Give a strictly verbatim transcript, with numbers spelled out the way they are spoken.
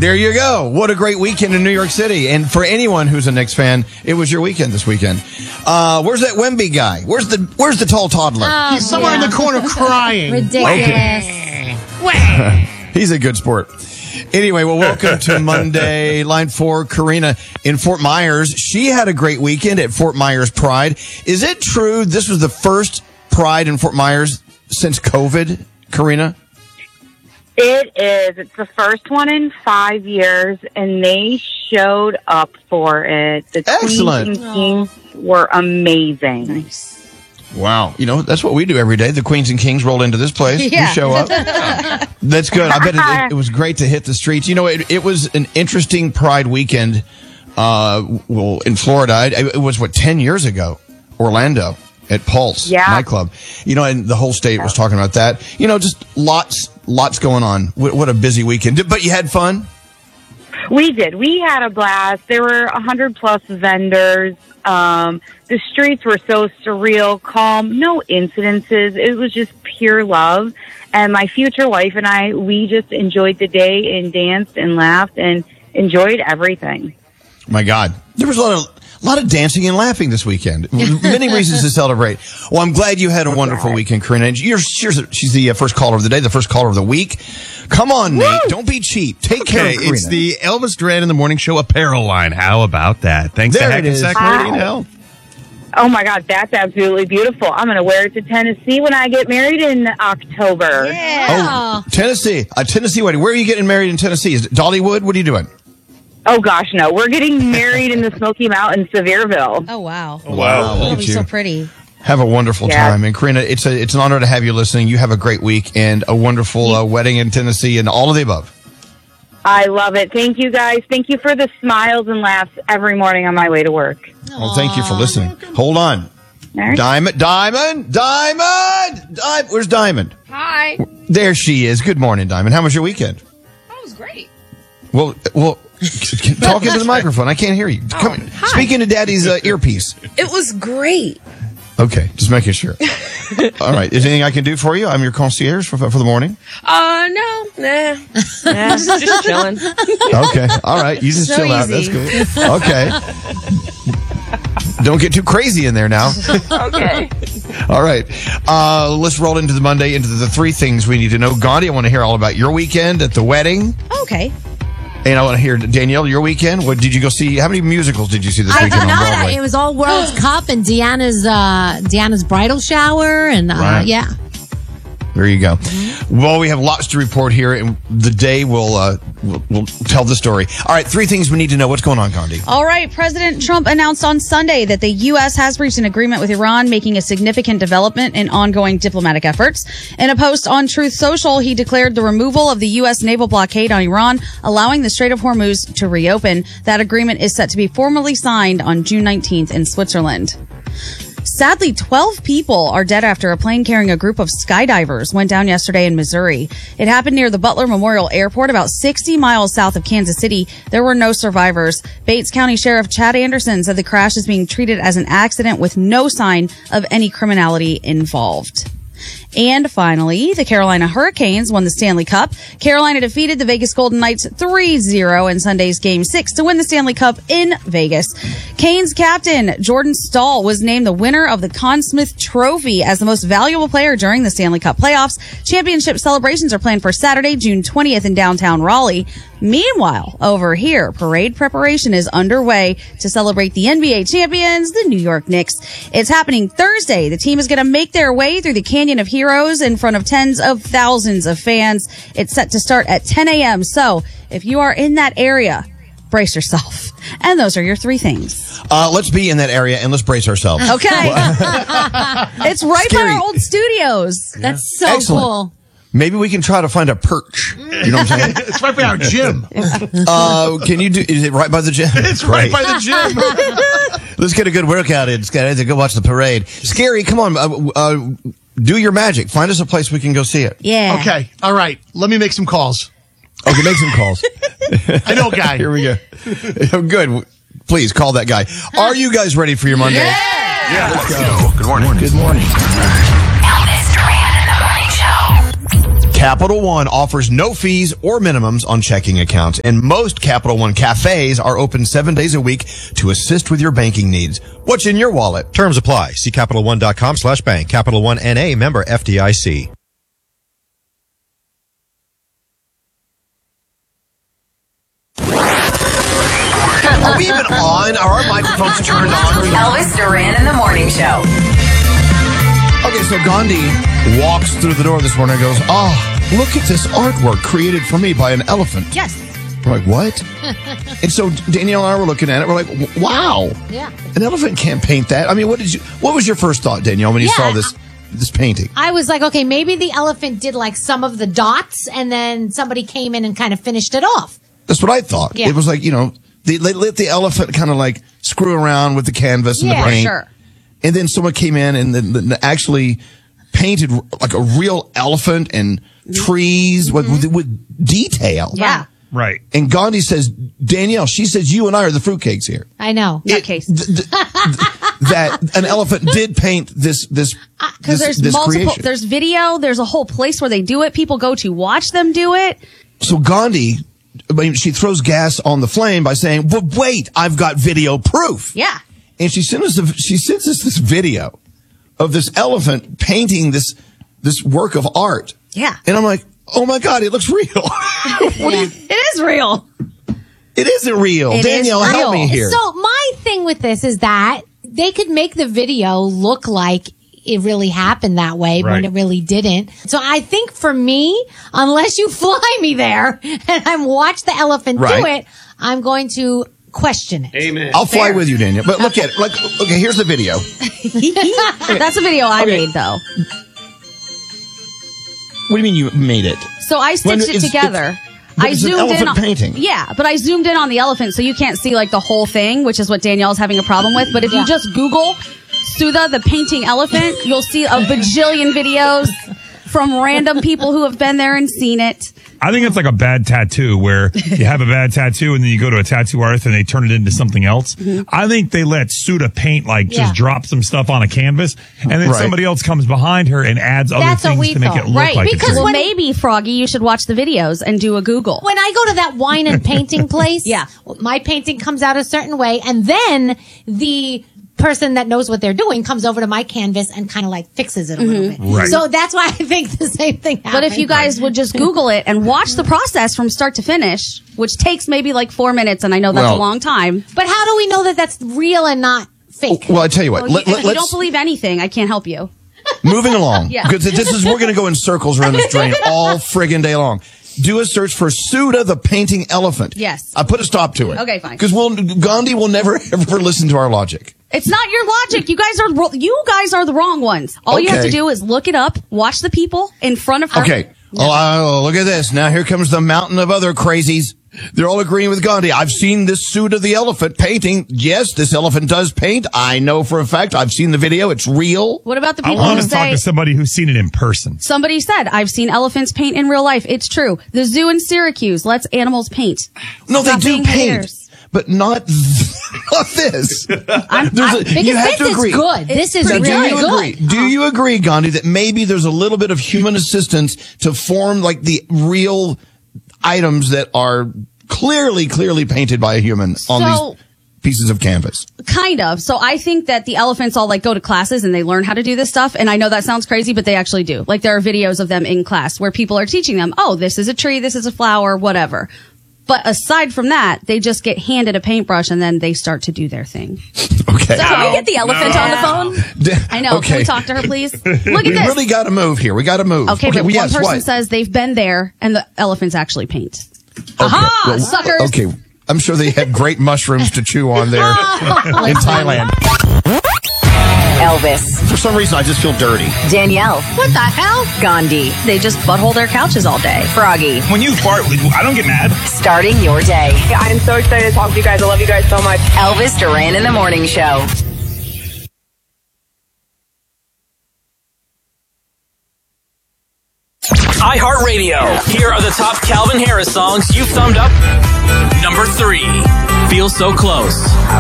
There you go. What a great weekend in New York City. And for anyone who's a Knicks fan, it was your weekend this weekend. Uh, where's that Wemby guy? Where's the Where's the tall toddler? Oh, He's somewhere yeah. in the corner crying. Ridiculous. He's a good sport. Anyway, well, welcome to Monday. Line four, Karina in Fort Myers. She had a great weekend at Fort Myers Pride. Is it true this was the first Pride in Fort Myers since COVID, Karina? It is. It's the first one in five years, and they showed up for it. The Excellent. Queens and Kings were amazing. Nice. Wow. You know, that's what we do every day. The Queens and Kings roll into this place. Yeah. We show up. That's good. I bet it, it was great to hit the streets. You know, it, it was an interesting Pride weekend uh, well, in Florida. It, it was, what, ten years ago? Orlando. At Pulse Yeah. nightclub, you know, and the whole state was talking about that. You know, just lots, lots going on. What, what a busy weekend! But you had fun. We did. We had a blast. There were a hundred plus vendors. Um, the streets were so surreal, calm, no incidences. It was just pure love. And my future wife and I, we just enjoyed the day and danced and laughed and enjoyed everything. My God, there was a lot of. A lot of dancing and laughing this weekend. Many reasons to celebrate. Well, I'm glad you had a wonderful weekend, Karina. And you're, she's, she's the uh, first caller of the day, the first caller of the week. Come on, Nate. Woo! Don't be cheap. Take care Okay, of Karina. it's the Elvis Duran in the Morning Show apparel line. How about that? Thanks There to it is. Hackensack Meridian Health. Oh my God, that's absolutely beautiful. I'm going to wear it to Tennessee when I get married in October. Oh, Tennessee. A Tennessee wedding. Where are you getting married in Tennessee? Is it Dollywood? What are you doing? Oh gosh, no. We're getting married in the Smoky Mountains, Sevierville. Oh, wow. Wow. It'll Look be at you. so pretty. Have a wonderful Yeah. time. And Karina, it's a, it's an honor to have you listening. You have a great week and a wonderful uh, wedding in Tennessee and all of the above. I love it. Thank you guys. Thank you for the smiles and laughs every morning on my way to work. Well, thank you for listening. Hold on. All right. Diamond, Diamond, Diamond, Diamond. Where's Diamond? Hi. There she is. Good morning, Diamond. How was your weekend? That was great. Well, well, talk into the microphone. I can't hear you. Come, Oh, hi. speak into Daddy's uh, earpiece. It was great. Okay, just making sure. All right. Is anything I can do for you? I'm your concierge for, for the morning. Uh, no, nah, nah, just chilling. Okay. All right. You just So chill out. That's easy. cool. Okay. Don't get too crazy in there now. Okay. All right. Uh, let's roll into the Monday, into the three things we need to know. Gandhi, I want to hear all about your weekend at the wedding. Okay. And I want to hear, Danielle, your weekend. What did you go see? How many musicals did you see this I weekend did on not. Broadway? It was all World Cup and Deanna's uh, Deanna's bridal shower, and uh, Right. yeah. There you go. Well, we have lots to report here, and the day will uh, will will tell the story. All right, three things we need to know. What's going on, Gandhi? All right. President Trump announced on Sunday that the U S has reached an agreement with Iran, making a significant development in ongoing diplomatic efforts. In a post on Truth Social, he declared the removal of the U S naval blockade on Iran, allowing the Strait of Hormuz to reopen. That agreement is set to be formally signed on June nineteenth in Switzerland. Sadly, twelve people are dead after a plane carrying a group of skydivers went down yesterday in Missouri. It happened near the Butler Memorial Airport, about sixty miles south of Kansas City. There were no survivors. Bates County Sheriff Chad Anderson said the crash is being treated as an accident with no sign of any criminality involved. And finally, the Carolina Hurricanes won the Stanley Cup. Carolina defeated the Vegas Golden Knights three zero in Sunday's Game six to win the Stanley Cup in Vegas. Canes captain Jordan Stahl was named the winner of the Conn Smythe Trophy as the most valuable player during the Stanley Cup playoffs. Championship celebrations are planned for Saturday, June twentieth in downtown Raleigh. Meanwhile, over here, parade preparation is underway to celebrate the N B A champions, the New York Knicks. It's happening Thursday. The team is going to make their way through the Canyon of Heroes in front of tens of thousands of fans. It's set to start at ten a.m. So if you are in that area, brace yourself. And those are your three things. Uh, let's be in that area and let's brace ourselves. Okay. It's right Scary. by our old studios. That's so Excellent. cool. Maybe we can try to find a perch. You know what I'm saying? It's right by our gym. Uh, can you do? Is it right by the gym? It's right by the gym. Let's get a good workout in, Scary. To go watch the parade. Scary, come on. Uh, uh, do your magic. Find us a place we can go see it. Yeah. Okay. All right. Let me make some calls. Okay, make some calls. I know a guy. Here we go. Good. Please call that guy. Are you guys ready for your Monday? Yeah. Yeah. Let's go. Good morning. Good morning. Elvis Duran in the Morning Show. Capital One offers no fees or minimums on checking accounts, and most Capital One cafes are open seven days a week to assist with your banking needs. What's in your wallet? Terms apply. See CapitalOne.com slash bank. Capital One N A, member F D I C. Are we even on? Are our microphones turned on? Elvis Duran in the Morning Show. Okay, so Gandhi walks through the door this morning and goes, oh, look at this artwork created for me by an elephant. Yes. We're like, what? And so Danielle and I were looking at it. We're like, wow. Yeah. An elephant can't paint that. I mean, what did you? What was your first thought, Danielle, when you Yeah, saw this this painting? I was like, okay, maybe the elephant did like some of the dots and then somebody came in and kind of finished it off. That's what I thought. Yeah. It was like, you know, they, they let the elephant kind of like screw around with the canvas and Yeah, the paint. Sure. And then someone came in and then, then actually painted like a real elephant and trees with, with, with detail. Yeah. Right. And Gandhi says, Danielle, she says, you and I are the fruitcakes here. I know. Nutcase. Th- th- th- that an elephant did paint this, this, Because this, there's this multiple, creation. there's video, there's a whole place where they do it. People go to watch them do it. So Gandhi, I mean, she throws gas on the flame by saying, well, wait, I've got video proof. Yeah. And she sent us, a, she sends us this video of this elephant painting this, this work of art. Yeah. And I'm like, oh my God, it looks real. What do you, It is real. it isn't real. It is Danielle, help real. me here. So my thing with this is that they could make the video look like it really happened that way Right. when it really didn't. So I think for me, unless you fly me there and I watch the elephant do Right. it, I'm going to question it. Amen. I'll fly with you, Danielle. But look at it. Like, okay, here's the video. That's a video I Okay. made, though. What do you mean you made it? So I When stitched it it's- together. but I it's an zoomed in elephant on painting. Yeah, but I zoomed in on the elephant, so you can't see like the whole thing, which is what Danielle's having a problem with. But if Yeah. you just Google Sudha the painting elephant, you'll see a bajillion videos from random people who have been there and seen it. I think it's like a bad tattoo where you have a bad tattoo and then you go to a tattoo artist and they turn it into something else. I think they let Sudha paint, like just Yeah. drop some stuff on a canvas and then Right. somebody else comes behind her and adds other That's what things we to make thought. it look Right, like because it's real. Well, when- maybe, Froggy, you should watch the videos and do a Google. When I go to that wine and painting place, Yeah. my painting comes out a certain way, and then the person that knows what they're doing comes over to my canvas and kind of like fixes it a little bit. Right. So that's why I think the same thing happened. But if you guys would just Google it and watch the process from start to finish, which takes maybe like four minutes, and I know that's Well- a long time. But how do we know that that's real and not fake? Well, I tell you what. Well, let, you, let, if you let's don't believe anything, I can't help you. moving along. Yeah. Because this is we're going to go in circles around this drain all friggin' day long. Do a search for Sudha the painting elephant. Yes. I put a stop to it. Okay, fine. Because we'll Gandhi will never ever listen to our logic. It's not your logic. You guys are ro- you guys are the wrong ones. All you have Okay. to do is look it up, watch the people in front of her. Okay. Oh, oh, look at this. Now here comes the mountain of other crazies. They're all agreeing with Gandhi. I've seen this Sudha the elephant painting. Yes, this elephant does paint. I know for a fact. I've seen the video. It's real. What about the I people want who to talk say to somebody who's seen it in person. somebody said I've seen elephants paint in real life? It's true. The zoo in Syracuse lets animals paint. No, Stop they do being paint. haters. But not, not this. There's a, because you have this to is agree. good. This is So do really you good. agree? Do you agree, Gandhi, that maybe there's a little bit of human assistance to form like the real items that are clearly, clearly painted by a human on So- these pieces of canvas? Kind of. So I think that the elephants all like go to classes and they learn how to do this stuff. And I know that sounds crazy, but they actually do. Like there are videos of them in class where people are teaching them, oh, this is a tree, this is a flower, whatever. But aside from that, they just get handed a paintbrush and then they start to do their thing. Okay. So can we get the elephant on the phone? I know. Okay. Can we talk to her, please? Look at We this. really got to move here. We got to move. Okay, but well, one yes, person what? says they've been there and the elephants actually paint. Okay. Aha, Well, suckers. Okay. I'm sure they had great mushrooms to chew on there in Thailand. Elvis, For some reason, I just feel dirty. Danielle, What the hell? Gandhi, They just butthole their couches all day. Froggy. When you fart, I don't get mad. Starting your day. I'm so excited to talk to you guys. I love you guys so much. Elvis Duran in the Morning Show. iHeartRadio. Here are the top Calvin Harris songs you've thumbed up. Number three, Feel So Close. I